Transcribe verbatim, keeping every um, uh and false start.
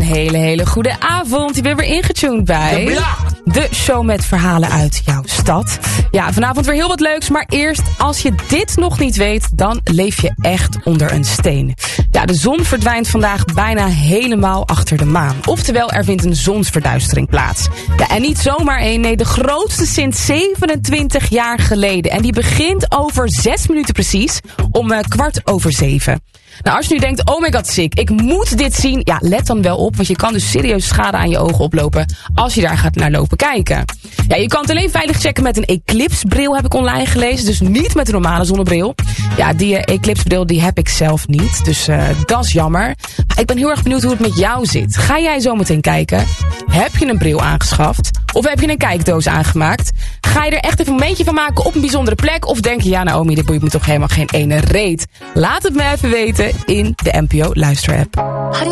hele, hele goede avond. Je bent weer ingetuned bij de show met verhalen uit jouw stad. Ja, vanavond weer heel wat leuks, maar eerst, als je dit nog niet weet, dan leef je echt onder een steen. Ja, de zon verdwijnt vandaag bijna helemaal achter de maan. Oftewel, er vindt een zonsverduistering plaats. Ja, en niet zomaar één, nee, de grootste sinds zevenentwintig jaar geleden. En die begint over zes minuten precies, om uh, kwart over zeven. Nou, als je nu denkt, oh my god, sick, ik moet dit zien. Ja, let dan wel op, want je kan dus serieus schade aan je ogen oplopen als je daar gaat naar lopen kijken. Ja, je kan het alleen veilig checken met een eclipsebril, heb ik online gelezen. Dus niet met een normale zonnebril. Ja, die uh, eclipsebril die heb ik zelf niet, dus uh, dat is jammer. Maar ik ben heel erg benieuwd hoe het met jou zit. Ga jij zo meteen kijken? Heb je een bril aangeschaft? Of heb je een kijkdoos aangemaakt? Ga je er echt even een momentje van maken op een bijzondere plek? Of denk je, ja Naomi, dit boeit me toch helemaal geen ene reet? Laat het me even weten in de N P O Luisterapp.